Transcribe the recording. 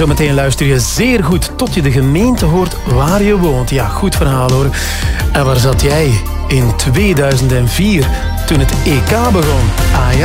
zometeen luister je zeer goed tot je de gemeente hoort waar je woont. Ja, goed verhaal hoor. En waar zat jij in 2004 toen het EK begon? Ah ja.